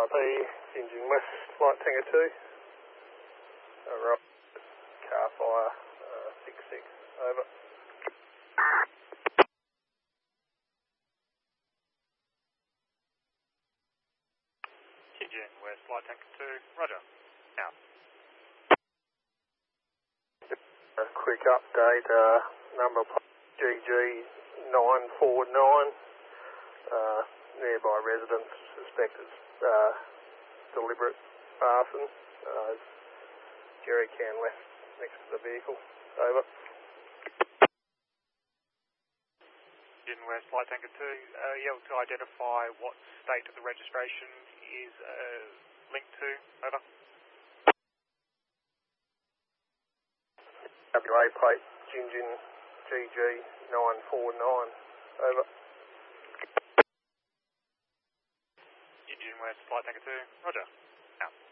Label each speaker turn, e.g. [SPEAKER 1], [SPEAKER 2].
[SPEAKER 1] IP, Engine West, Flight Tango 2. Right. Car fire, 66, over.
[SPEAKER 2] Engine West, Flight Tango 2, roger. Out.
[SPEAKER 1] A quick update, number GG949, nearby residents suspected deliberate arson. Jerry can left next to the vehicle, over.
[SPEAKER 2] Engine West, Flight Tango 2, you able to identify what state of the registration is linked to, over.
[SPEAKER 1] WA plate, Gingin GG949, over.
[SPEAKER 2] Engine West, Flight Tango 2, roger. Out.